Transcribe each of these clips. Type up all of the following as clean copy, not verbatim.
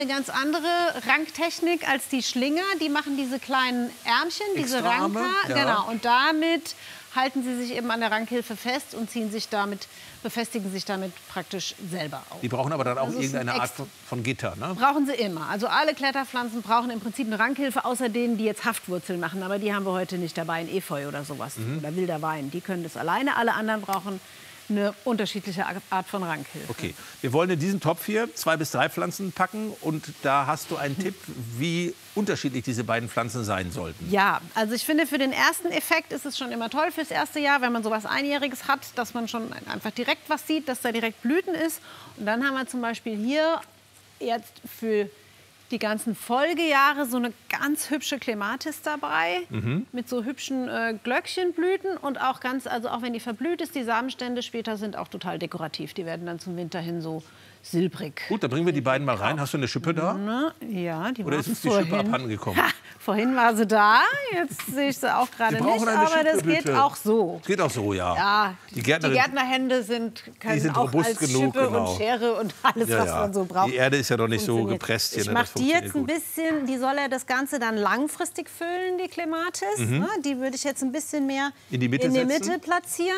Eine ganz andere Ranktechnik als die Schlinger. Die machen diese kleinen Ärmchen, diese Ranker. Ja. Genau. Und damit halten sie sich eben an der Rankhilfe fest und befestigen sich damit praktisch selber auf. Die brauchen aber dann auch irgendeine Art von Gitter, ne? Brauchen sie immer. Also alle Kletterpflanzen brauchen im Prinzip eine Rankhilfe, außer denen, die jetzt Haftwurzeln machen. Aber die haben wir heute nicht dabei, ein Efeu oder sowas. Oder wilder Wein. Die können das alleine. Alle anderen brauchen eine unterschiedliche Art von Rankhilfe. Okay, wir wollen in diesen Topf hier 2 bis 3 Pflanzen packen. Und da hast du einen Tipp, wie unterschiedlich diese beiden Pflanzen sein sollten. Ja, also ich finde, für den ersten Effekt ist es schon immer toll fürs erste Jahr, wenn man sowas Einjähriges hat, dass man schon einfach direkt was sieht, dass da direkt Blüten ist. Und dann haben wir zum Beispiel hier jetzt für die ganzen Folgejahre so eine ganz hübsche Clematis dabei, mit so hübschen Glöckchenblüten und auch auch wenn die verblüht ist, die Samenstände später sind auch total dekorativ. Die werden dann zum Winter hin so silbrig. Gut, dann bringen wir die beiden mal rein. Hast du eine Schippe da? Na, ja, die Oder ist uns die Schippe abhanden gekommen? Ha, vorhin war sie da, jetzt sehe ich sie auch gerade nicht, aber das geht auch so. Das geht auch so, ja. Ja, die Gärtnerhände können auch robust als genug, Schippe genau. und Schere und alles, was man so braucht. Die Erde ist ja doch nicht so gepresst hier. Ich mache die jetzt ein bisschen, die soll ja das Ganze dann langfristig füllen, die Clematis. Ne? Die würde ich jetzt ein bisschen mehr in die Mitte platzieren.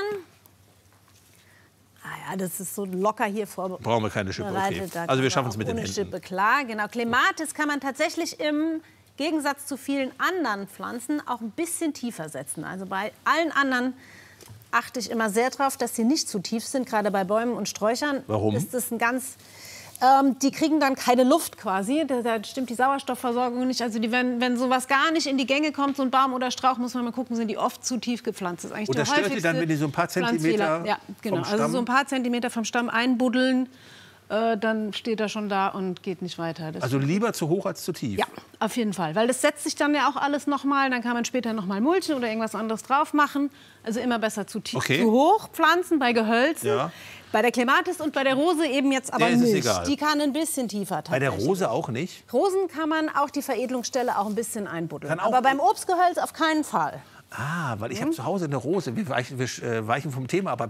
Ah ja, das ist so locker hier vor. Brauchen wir keine Schippe, okay. Also wir schaffen es mit den Händen. Schippe, klar, genau. Clematis kann man tatsächlich im Gegensatz zu vielen anderen Pflanzen auch ein bisschen tiefer setzen. Also bei allen anderen achte ich immer sehr darauf, dass sie nicht zu tief sind. Gerade bei Bäumen und Sträuchern ist das ein ganz... die kriegen dann keine Luft quasi, da stimmt die Sauerstoffversorgung nicht. Also wenn sowas gar nicht in die Gänge kommt, so ein Baum oder Strauch, muss man mal gucken, sind die oft zu tief gepflanzt. Das ist eigentlich und das stört die dann, wenn die so ein paar Zentimeter ja, genau. vom Stamm... Also so ein paar Zentimeter vom Stamm einbuddeln, dann steht er schon da und geht nicht weiter. Also lieber zu hoch als zu tief? Ja, auf jeden Fall. Weil das setzt sich dann ja auch alles noch mal. Dann kann man später noch mal mulchen oder irgendwas anderes drauf machen. Also immer besser zu tief. Okay. Zu hoch pflanzen bei Gehölzen. Ja. Bei der Clematis und bei der Rose eben jetzt aber ist es nicht. egal. Die kann ein bisschen tiefer tatsächlich. Bei der Rose auch nicht? Rosen kann man auch die Veredelungsstelle auch ein bisschen einbuddeln. Kann auch- Aber beim Obstgehölz auf keinen Fall. Ah, weil ich habe zu Hause eine Rose. Wir weichen vom Thema, aber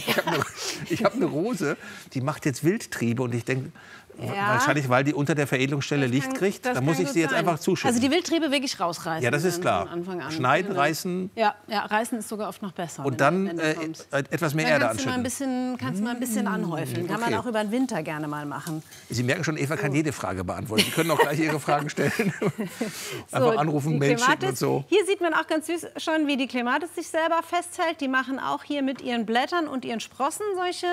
ich habe eine Rose, die macht jetzt Wildtriebe. Und ich denke, wahrscheinlich, weil die unter der Veredelungsstelle Licht kriegt, dann muss ich sie jetzt einfach zuschütten. Also die Wildtriebe wirklich rausreißen. Ja, das ist klar. Von Anfang an. Schneiden, Genau. reißen. Ja, reißen ist sogar oft noch besser. Und dann wenn der kommt. etwas mehr Dann Erde kannst du mal ein bisschen anhäufeln. Kann man auch über den Winter gerne mal machen. Sie merken schon, Eva kann jede Frage beantworten. Sie können auch gleich Ihre Fragen stellen. Einfach anrufen, die Mail schicken Clematis, und so. Hier sieht man auch ganz süß schon, wie die Clematis sich selber festhält. Die machen auch hier mit ihren Blättern und ihren Sprossen solche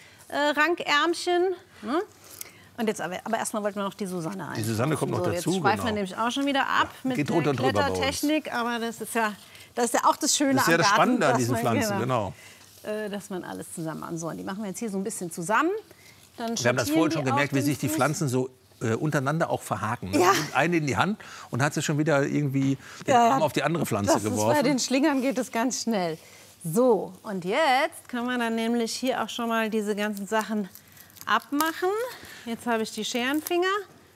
Rankärmchen. Ne? Und jetzt aber erstmal wollten wir noch die Susanne ein. Die Susanne kommt noch dazu, Jetzt schweifen wir nämlich auch schon wieder ab mit geht der drunter und drüber bei uns. Klettertechnik. Aber das ist ja auch das Schöne Das ist ja am das Garten, Spannende an dass diesen man- Pflanzen, genau. dass man alles zusammen an. So, und die machen wir jetzt hier so ein bisschen zusammen. Dann Wir haben das schattieren vorhin schon die gemerkt, auf wie den sich die Fuß. Pflanzen so untereinander auch verhaken. Ne? Ja. Nimmt eine in die Hand und hat sie schon wieder irgendwie den Arm auf die andere Pflanze Bei geworfen. den Schlingern geht es ganz schnell. So, und jetzt kann man dann nämlich hier auch schon mal diese ganzen Sachen abmachen. Jetzt habe ich die Scherenfinger.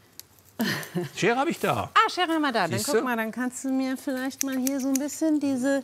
Schere habe ich da. Ah, Schere haben wir da. Dann Siehste? guck mal, dann kannst du mir vielleicht mal hier so ein bisschen diese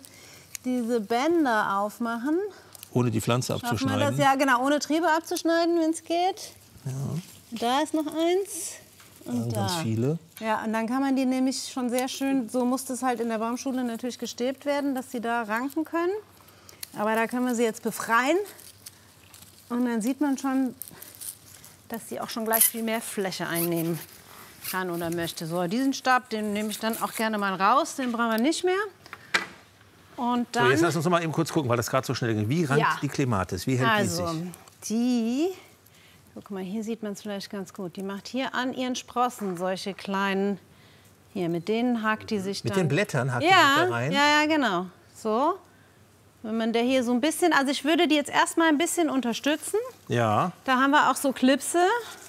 Bänder aufmachen. Ohne die Pflanze Schaffen wir abzuschneiden. das? Ja, genau, ohne Triebe abzuschneiden, wenn es geht. Ja. Da ist noch eins. Und da. Ganz viele. Ja, und dann kann man die nämlich schon sehr schön, so muss das halt in der Baumschule natürlich gestäbt werden, dass sie da ranken können. Aber da können wir sie jetzt befreien. Und dann sieht man schon, dass sie auch schon gleich viel mehr Fläche einnehmen kann oder möchte. So, diesen Stab, den nehme ich dann auch gerne mal raus, den brauchen wir nicht mehr. Und dann, So, jetzt lass uns noch mal eben kurz gucken, weil das gerade so schnell ging. Wie rankt Ja. die Clematis? Wie hält also, die sich? guck mal, hier sieht man es vielleicht ganz gut. Die macht hier an ihren Sprossen solche kleinen, hier, mit denen hakt die sich dann. Mit den Blättern hakt die sich da rein? Ja, genau. So. Wenn man der hier so ein bisschen, also ich würde die jetzt erstmal ein bisschen unterstützen. Ja. Da haben wir auch so Klipse,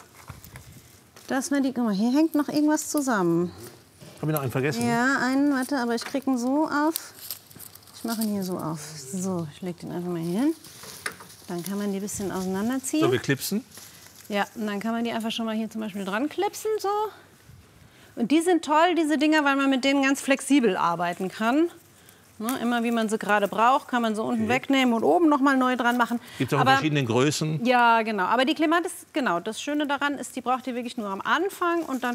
dass man die, guck mal, hier hängt noch irgendwas zusammen. Habe ich noch einen vergessen? Ja, einen, warte, aber ich kriege ihn so auf. Ich mache ihn hier so auf. So, ich lege den einfach mal hier hin. Dann kann man die ein bisschen auseinanderziehen. So, wir klipsen. Ja, und dann kann man die einfach schon mal hier zum Beispiel dran klipsen, so. Und die sind toll, diese Dinger, weil man mit denen ganz flexibel arbeiten kann. Ne, immer wie man sie gerade braucht, kann man sie unten wegnehmen und oben noch mal neu dran machen. Gibt es auch in verschiedenen Größen? Ja, genau. Aber die Clematis, genau, das Schöne daran ist, die braucht ihr wirklich nur am Anfang und dann